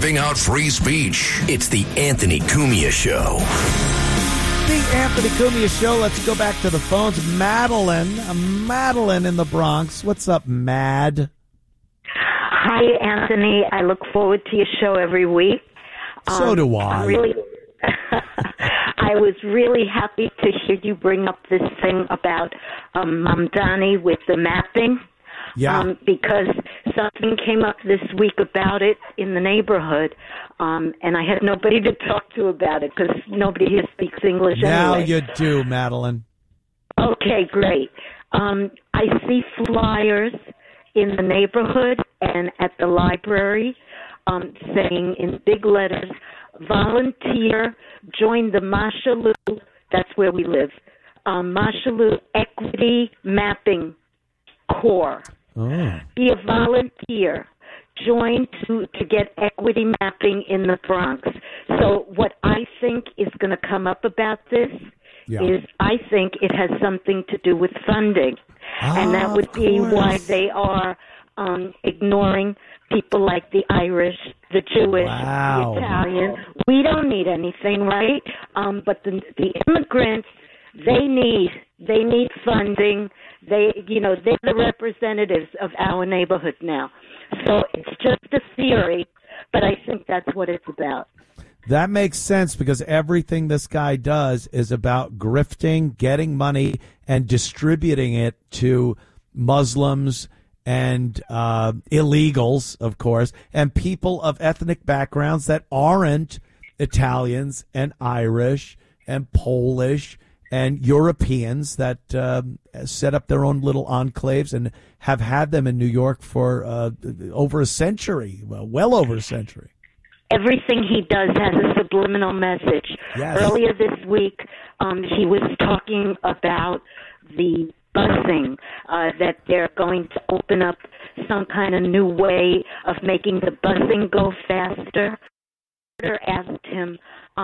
stamping out free speech. It's the Anthony Cumia Show. The Anthony Cumia Show. Let's go back to the phones. Madeline in the Bronx. What's up, Mad? Hi, Anthony. I look forward to your show every week. So do I. I was really happy to hear you bring up this thing about Mamdani with the mapping. Yeah. Because something came up this week about it in the neighborhood, and I had nobody to talk to about it because nobody here speaks English now anyway. You do, Madeline. Okay, great. I see flyers in the neighborhood and at the library saying in big letters, volunteer, join the Mashalou, that's where we live, Mashalou Equity Mapping Corps. Oh. Be a volunteer. Join to get equity mapping in the Bronx. So what I think is going to come up about this is I think it has something to do with funding. And that would be why they are ignoring people like the Irish, the Jewish, the Italian. We don't need anything, right? But the immigrants, they need funding. They're the representatives of our neighborhood now. So it's just a theory, but I think that's what it's about. That makes sense because everything this guy does is about grifting, getting money, and distributing it to Muslims and illegals, of course, and people of ethnic backgrounds that aren't Italians and Irish and Polish and Europeans that set up their own little enclaves and have had them in New York for over a century, well over a century. Everything he does has a subliminal message. Yes. Earlier this week, he was talking about the busing, that they're going to open up some kind of new way of making the busing go faster. Asked him,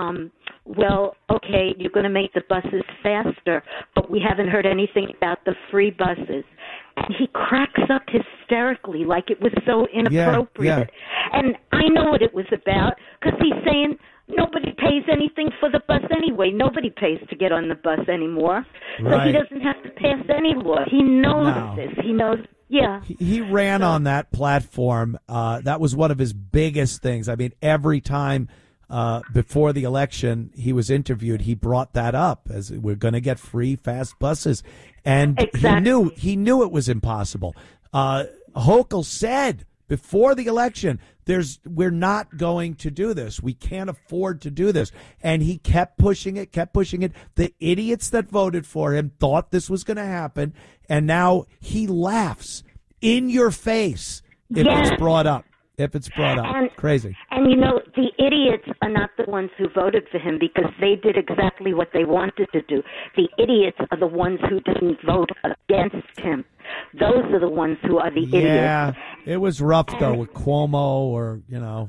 well, okay, you're going to make the buses faster, but we haven't heard anything about the free buses. And he cracks up hysterically like it was so inappropriate. Yeah. And I know what it was about because he's saying nobody pays anything for the bus anyway. Nobody pays to get on the bus anymore. Right. So he doesn't have to pass any law. He knows this. He knows. Yeah. He ran on that platform. That was one of his biggest things. I mean, every time before the election he was interviewed, he brought that up as we're going to get free, fast buses. And exactly. he knew it was impossible. Hochul said before the election, we're not going to do this. We can't afford to do this. And he kept pushing it. The idiots that voted for him thought this was going to happen. And now he laughs in your face if it's brought up. Crazy. And, the idiots are not the ones who voted for him because they did exactly what they wanted to do. The idiots are the ones who didn't vote against him. Those are the ones who are the idiots. Yeah, it was rough, though, with Cuomo or,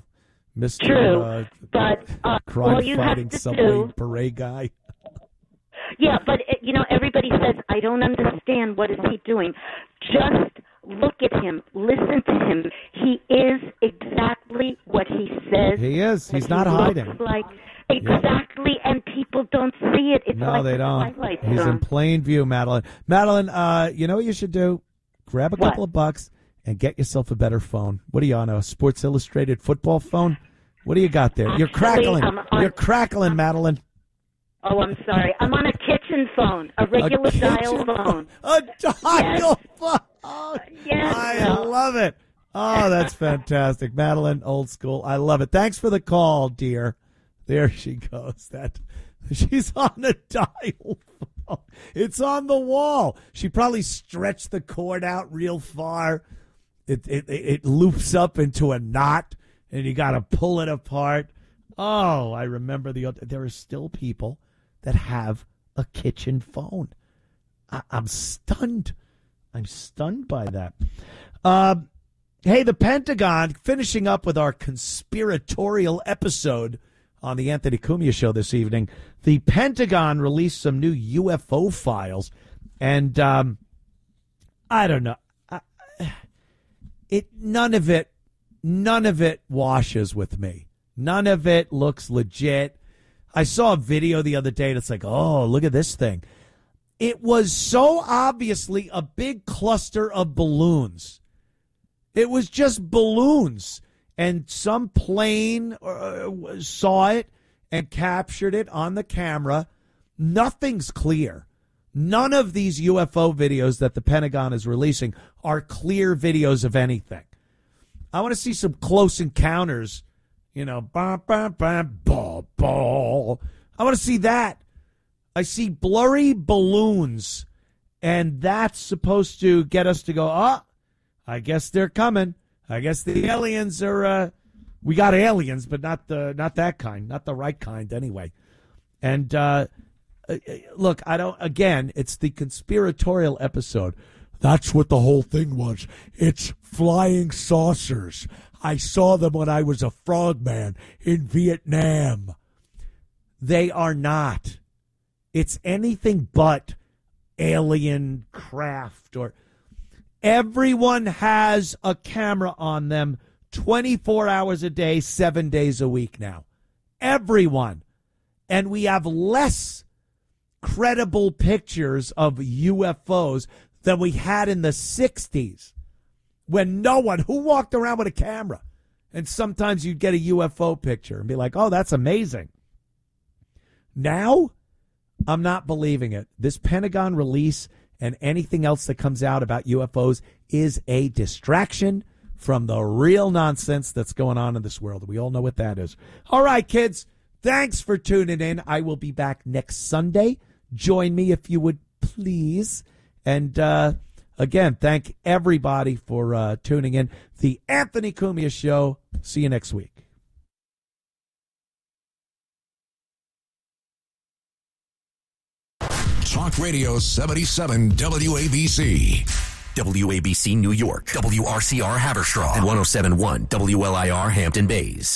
Mr. True, but crime-fighting subway parade guy. Yeah, but, everybody says, I don't understand. What is he doing? Just look at him. Listen to him. He is exactly what he says. He is. He's not hiding. Exactly, and people don't see it. It's they don't. He's in plain view, Madeline. Madeline, you know what you should do? Grab a couple of bucks and get yourself a better phone. What are you on, a Sports Illustrated football phone? What do you got there? You're crackling. You're crackling, Madeline. Oh, I'm sorry. I'm on a kitchen phone, a regular dial phone. A dial phone. Oh, yes. I love it. Oh, that's fantastic. Madeline, old school. I love it. Thanks for the call, dear. There she goes. She's on a dial phone. It's on the wall. She probably stretched the cord out real far. It loops up into a knot, and you got to pull it apart. Oh, I remember there are still people that have a kitchen phone. I'm stunned. I'm stunned by that. Hey, the Pentagon, finishing up with our conspiratorial episode on the Anthony Cumia Show this evening. The Pentagon released some new UFO files, and I don't know. None of it none of it washes with me. None of it looks legit. I saw a video the other day and it's like, oh, look at this thing. It was so obviously a big cluster of balloons. It was just balloons. And some plane saw it and captured it on the camera. Nothing's clear. None of these UFO videos that the Pentagon is releasing are clear videos of anything. I want to see some close encounters, bah, bah, bah, bah, bah. I want to see that. I see blurry balloons, and that's supposed to get us to go, I guess they're coming. I guess the aliens are, we got aliens, but not that kind, not the right kind anyway. And, look, it's the conspiratorial episode. That's what the whole thing was. It's flying saucers. I saw them when I was a frogman in Vietnam. They are not. It's anything but alien craft. Or everyone has a camera on them 24 hours a day, 7 days a week now. Everyone. And we have less credible pictures of UFOs than we had in the 60s when who walked around with a camera? And sometimes you'd get a UFO picture and be like, oh, that's amazing. Now, I'm not believing it. This Pentagon release and anything else that comes out about UFOs is a distraction from the real nonsense that's going on in this world. We all know what that is. All right, kids, thanks for tuning in. I will be back next Sunday. Join me if you would, please. And again, thank everybody for tuning in. The Anthony Cumia Show. See you next week. Talk Radio 77 WABC. WABC New York, WRCR Haverstraw, and 107.1 WLIR Hampton Bays.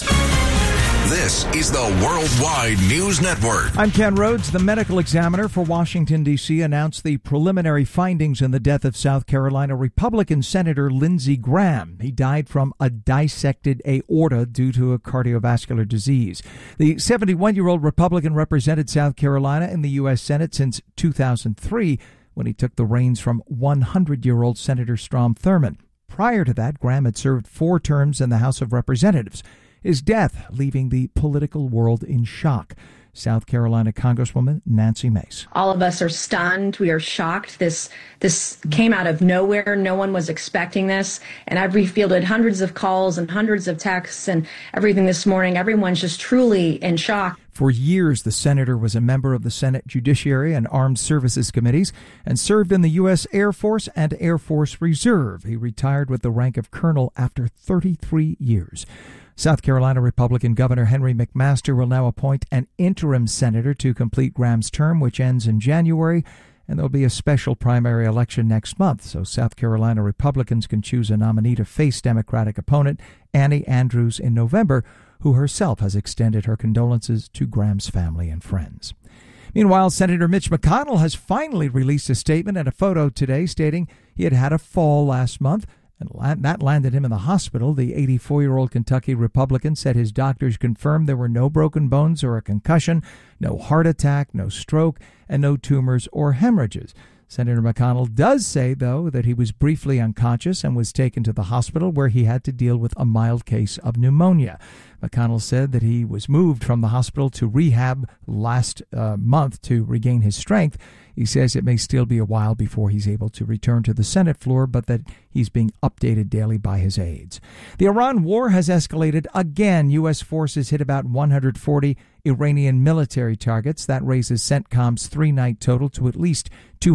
This is the Worldwide News Network. I'm Ken Rhodes. The medical examiner for Washington, D.C. announced the preliminary findings in the death of South Carolina Republican Senator Lindsey Graham. He died from a dissected aorta due to a cardiovascular disease. The 71-year-old Republican represented South Carolina in the U.S. Senate since 2003, when he took the reins from 100-year-old Senator Strom Thurmond. Prior to that, Graham had served 4 terms in the House of Representatives. His death leaving the political world in shock. South Carolina Congresswoman Nancy Mace. All of us are stunned. We are shocked. This came out of nowhere. No one was expecting this. And I've refielded hundreds of calls and hundreds of texts and everything this morning. Everyone's just truly in shock. For years, the senator was a member of the Senate Judiciary and Armed Services Committees and served in the U.S. Air Force and Air Force Reserve. He retired with the rank of colonel after 33 years. South Carolina Republican Governor Henry McMaster will now appoint an interim senator to complete Graham's term, which ends in January, and there'll be a special primary election next month, so South Carolina Republicans can choose a nominee to face Democratic opponent Annie Andrews in November, who herself has extended her condolences to Graham's family and friends. Meanwhile, Senator Mitch McConnell has finally released a statement and a photo today stating he had had a fall last month, and that landed him in the hospital. The 84-year-old Kentucky Republican said his doctors confirmed there were no broken bones or a concussion, no heart attack, no stroke, and no tumors or hemorrhages. Senator McConnell does say, though, that he was briefly unconscious and was taken to the hospital where he had to deal with a mild case of pneumonia. McConnell said that he was moved from the hospital to rehab last month to regain his strength. He says it may still be a while before he's able to return to the Senate floor, but that he's being updated daily by his aides. The Iran war has escalated again. U.S. forces hit about 140 Iranian military targets. That raises CENTCOM's 3-night total to at least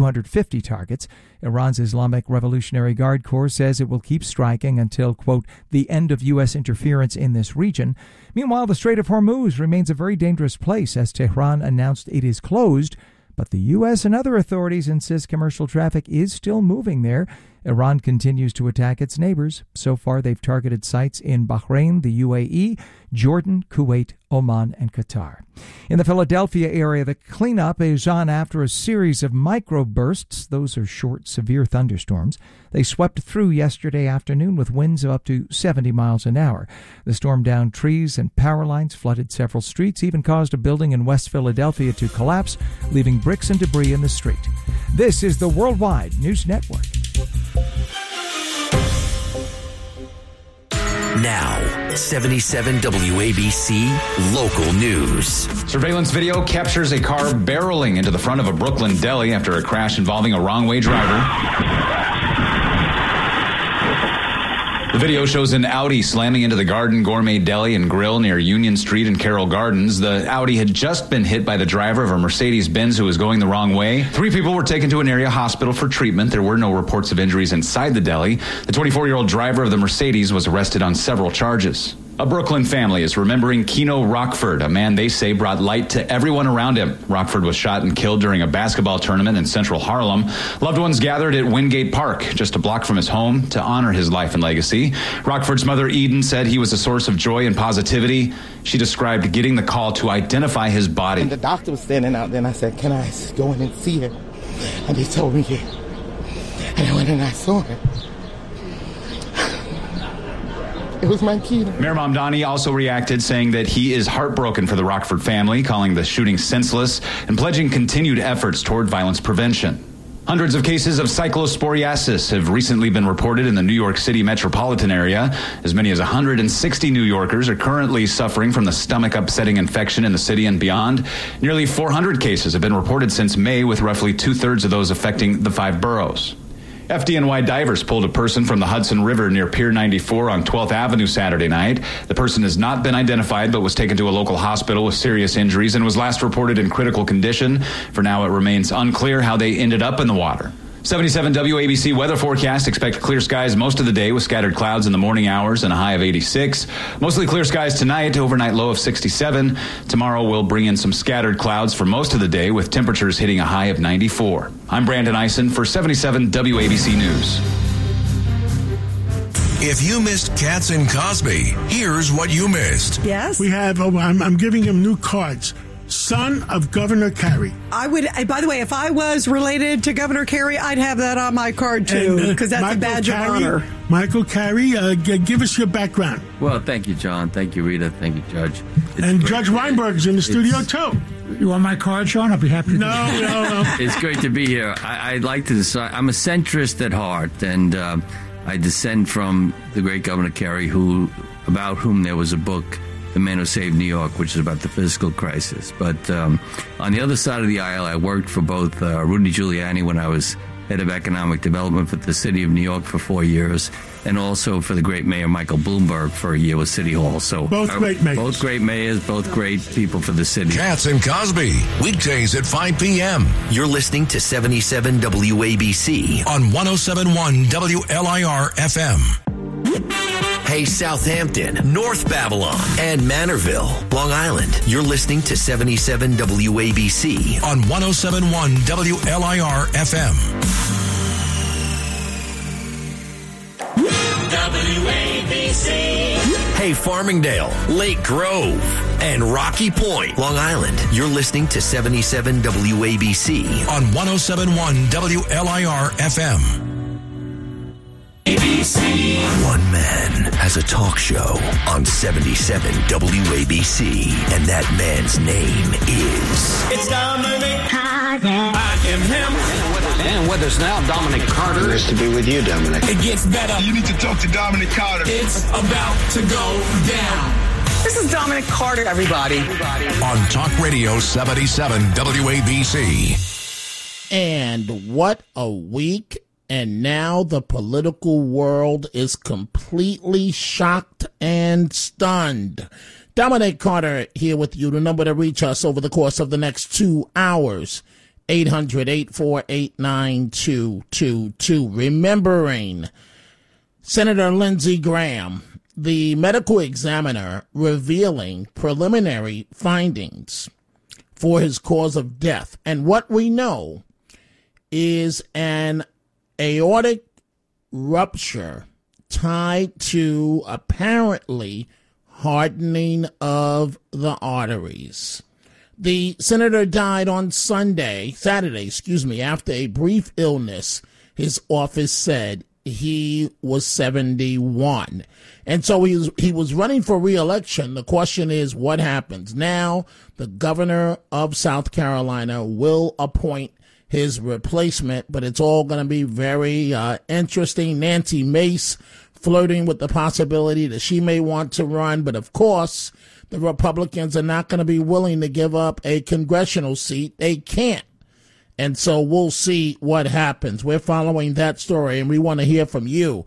250 targets. Iran's Islamic Revolutionary Guard Corps says it will keep striking until, quote, the end of U.S. interference in this region. Meanwhile, the Strait of Hormuz remains a very dangerous place as Tehran announced it is closed. But the U.S. and other authorities insist commercial traffic is still moving there. Iran continues to attack its neighbors. So far, they've targeted sites in Bahrain, the UAE, Jordan, Kuwait, Oman, and Qatar. In the Philadelphia area, the cleanup is on after a series of microbursts. Those are short, severe thunderstorms. They swept through yesterday afternoon with winds of up to 70 miles an hour. The storm downed trees and power lines, flooded several streets, even caused a building in West Philadelphia to collapse, leaving bricks and debris in the street. This is the Worldwide News Network. Now, 77 WABC Local News. Surveillance video captures a car barreling into the front of a Brooklyn deli after a crash involving a wrong-way driver. The video shows an Audi slamming into the Garden Gourmet Deli and Grill near Union Street and Carroll Gardens. The Audi had just been hit by the driver of a Mercedes-Benz who was going the wrong way. 3 people were taken to an area hospital for treatment. There were no reports of injuries inside the deli. The 24-year-old driver of the Mercedes was arrested on several charges. A Brooklyn family is remembering Keno Rockford, a man they say brought light to everyone around him. Rockford was shot and killed during a basketball tournament in central Harlem. Loved ones gathered at Wingate Park, just a block from his home, to honor his life and legacy. Rockford's mother, Eden, said he was a source of joy and positivity. She described getting the call to identify his body. And the doctor was standing out there, and I said, "Can I go in and see her?" And he told me, "Yeah." And I went and I saw her. It was my kid. Mayor Mamdani also reacted, saying that he is heartbroken for the Rockford family, calling the shooting senseless and pledging continued efforts toward violence prevention. Hundreds of cases of cyclosporiasis have recently been reported in the New York City metropolitan area. As many as 160 New Yorkers are currently suffering from the stomach-upsetting infection in the city and beyond. Nearly 400 cases have been reported since May, with roughly 2/3 of those affecting the 5 boroughs. FDNY divers pulled a person from the Hudson River near Pier 94 on 12th Avenue Saturday night. The person has not been identified but was taken to a local hospital with serious injuries and was last reported in critical condition. For now, it remains unclear how they ended up in the water. 77 WABC weather forecast. Expect clear skies most of the day with scattered clouds in the morning hours and a high of 86. Mostly clear skies tonight, overnight low of 67. Tomorrow will bring in some scattered clouds for most of the day with temperatures hitting a high of 94. I'm Brandon Eisen for 77 WABC News. If you missed Katz and Cosby, here's what you missed. Yes? We have, I'm giving him new cards. Son of Governor Carey. I would, by the way, if I was related to Governor Carey, I'd have that on my card, too, because that's Michael a badge Carey, of honor. Michael Carey, give us your background. Well, thank you, John. Thank you, Rita. Thank you, Judge. And Judge Weinberg is in the studio, too. You want my card, Sean? I'll be happy to. No. It's great to be here. I'd like to decide. I'm a centrist at heart, and I descend from the great Governor Carey, about whom there was a book, The Man Who Saved New York, which is about the fiscal crisis. But on the other side of the aisle, I worked for both Rudy Giuliani when I was head of economic development for the city of New York for 4 years, and also for the great mayor Michael Bloomberg for a year with City Hall. So both great mayors. Both great mayors, both great people for the city. Katz and Cosby, weekdays at 5 p.m. You're listening to 77 WABC on 107.1 WLIR FM. Hey, Southampton, North Babylon, and Manorville, Long Island. You're listening to 77 WABC on 107.1 WLIR FM. WABC. Hey, Farmingdale, Lake Grove, and Rocky Point, Long Island. You're listening to 77 WABC on 107.1 WLIR FM. ABC. One man has a talk show on 77 WABC, and that man's name is... It's Dominic Carter. I am him. And with us now, Dominic Carter. Nice to be with you, Dominic. It gets better. You need to talk to Dominic Carter. It's about to go down. This is Dominic Carter, everybody. On Talk Radio 77 WABC. And what a week. And now the political world is completely shocked and stunned. Dominic Carter here with you. The number to reach us over the course of the next 2 hours, 800-848-9222. Remembering Senator Lindsey Graham, the medical examiner revealing preliminary findings for his cause of death. And what we know is an aortic rupture tied to apparently hardening of the arteries. The senator died on Saturday, after a brief illness. His office said he was 71. And so he was running for re-election. The question is, what happens now? The governor of South Carolina will appoint his replacement, but it's all going to be very interesting. Nancy Mace flirting with the possibility that she may want to run, but of course, the Republicans are not going to be willing to give up a congressional seat. They can't. And so we'll see what happens. We're following that story, and we want to hear from you.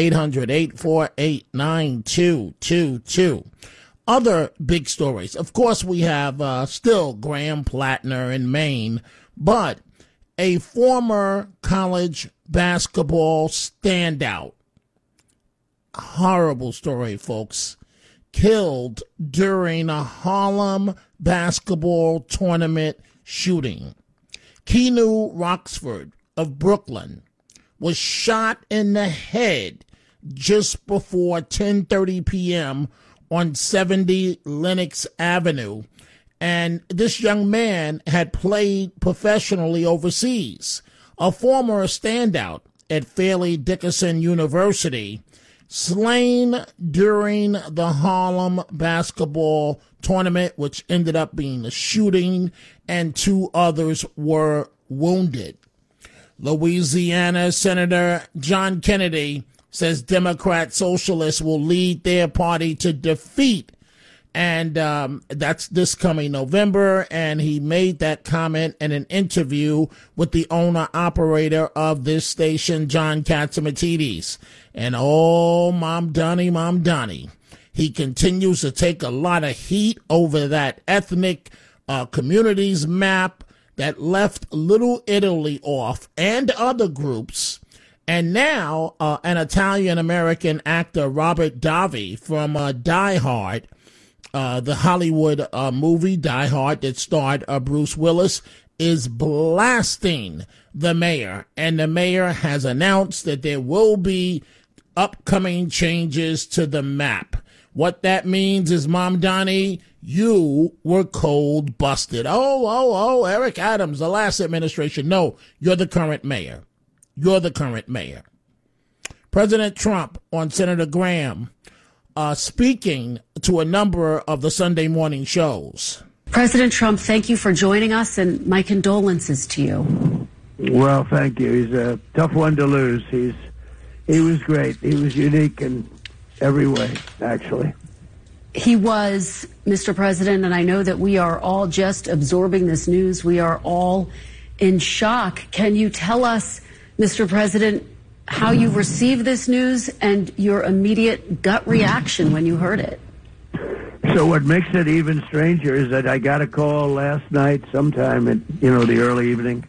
800-848-9222. Other big stories. Of course, we have still Graham Plattner in Maine, but a former college basketball standout. Horrible story, folks. Killed during a Harlem basketball tournament shooting. Keanu Roxford of Brooklyn was shot in the head just before 10:30 p.m. on 70 Lenox Avenue. And this young man had played professionally overseas. A former standout at Fairleigh Dickinson University, slain during the Harlem basketball tournament, which ended up being a shooting, and 2 others were wounded. Louisiana Senator John Kennedy says Democrat socialists will lead their party to defeat. And that's this coming November. And he made that comment in an interview with the owner-operator of this station, John Catsimatidis. And oh, Mom Donnie, he continues to take a lot of heat over that ethnic communities map that left Little Italy off and other groups. And now an Italian-American actor, Robert Davi from Die Hard, the Hollywood movie Die Hard that starred Bruce Willis, is blasting the mayor. And the mayor has announced that there will be upcoming changes to the map. What that means is, Mom Donnie, you were cold busted. Oh, Eric Adams, the last administration. No, you're the current mayor. You're the current mayor. President Trump on Senator Graham speaking to a number of the Sunday morning shows. President Trump, thank you for joining us, and my condolences to you. Well, thank you. He's a tough one to lose. He was great. He was unique in every way, actually. He was, Mr. President, and I know that we are all just absorbing this news. We are all in shock. Can you tell us, Mr. President, how you received this news and your immediate gut reaction when you heard it? So what makes it even stranger is that I got a call last night sometime at, the early evening,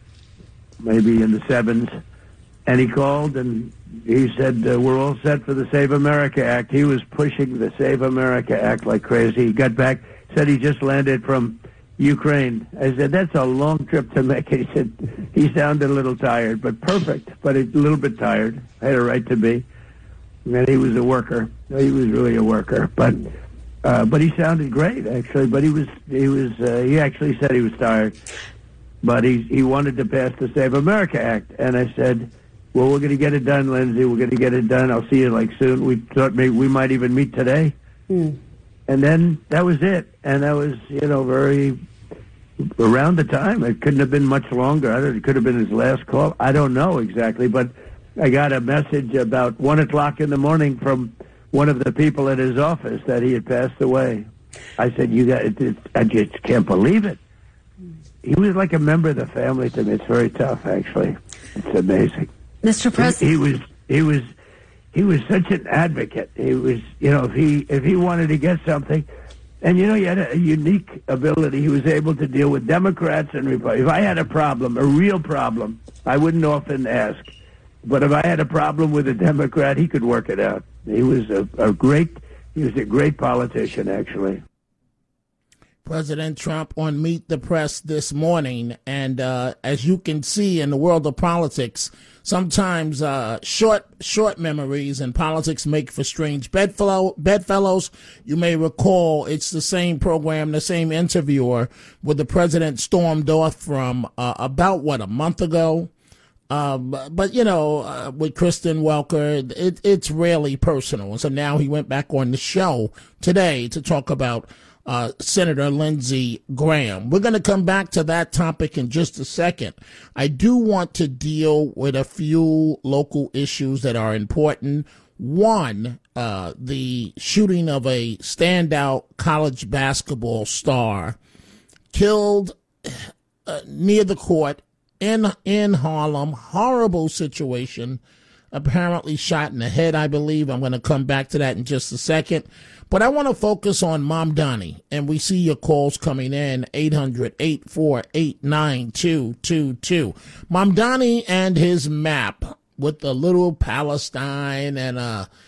maybe in the 7s, and he called and he said, we're all set for the Save America Act. He was pushing the Save America Act like crazy. He got back, said he just landed from Ukraine. I said, that's a long trip to make. He said, he sounded a little tired, but perfect, but a little bit tired. I had a right to be. And he was a worker. He was really a worker. But he sounded great, actually. But he actually said he was tired. But he wanted to pass the Save America Act. And I said, well, we're going to get it done, Lindsay. We're going to get it done. I'll see you soon. We thought maybe we might even meet today. And then that was it. And that was, very around the time. It couldn't have been much longer. It could have been his last call. I don't know exactly. But I got a message about 1 o'clock in the morning from one of the people at his office that he had passed away. I said, I just can't believe it. He was like a member of the family to me. It's very tough, actually. It's amazing. Mr. President, he was such an advocate. He was, if he wanted to get something, and he had a unique ability. He was able to deal with Democrats and Republicans. If I had a problem, a real problem, I wouldn't often ask. But if I had a problem with a Democrat, he could work it out. He was a great politician, actually. President Trump on Meet the Press this morning. And as you can see in the world of politics, sometimes short memories in politics make for strange bedfellows. You may recall it's the same program, the same interviewer where the president stormed off from about, a month ago. But with Kristen Welker, it's rarely personal. And so now he went back on the show today to talk about Senator Lindsey Graham. We're going to come back to that topic in just a second. I do want to deal with a few local issues that are important. One, the shooting of a standout college basketball star killed near the court in Harlem. Horrible situation. Apparently shot in the head, I believe. I'm going to come back to that in just a second. But I want to focus on Mamdani, and we see your calls coming in, 800-848-9222. Mamdani and his map with the little Palestine and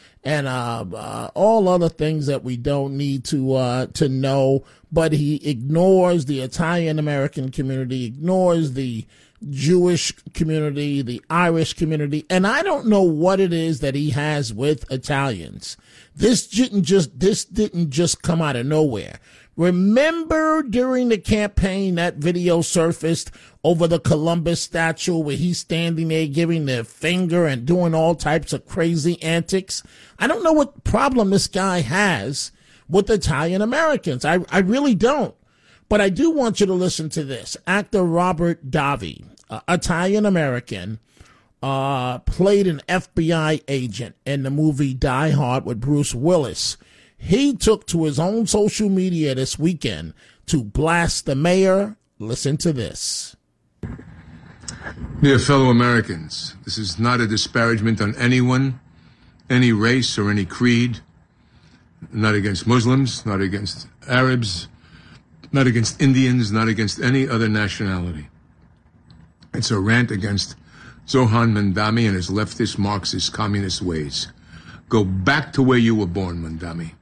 all other things that we don't need to know, but he ignores the Italian-American community, ignores the Jewish community, the Irish community, and I don't know what it is that he has with Italians. This didn't just come out of nowhere. Remember during the campaign that video surfaced over the Columbus statue where he's standing there giving the finger and doing all types of crazy antics? I don't know what problem this guy has with Italian Americans. I really don't. But I do want you to listen to this. Actor Robert Davi, Italian American, played an FBI agent in the movie Die Hard with Bruce Willis. He took to his own social media this weekend to blast the mayor. Listen to this. Dear fellow Americans, this is not a disparagement on anyone, any race or any creed, not against Muslims, not against Arabs, not against Indians, not against any other nationality. It's a rant against Zohan Mandami and his leftist, Marxist, communist ways. Go back to where you were born, Mandami.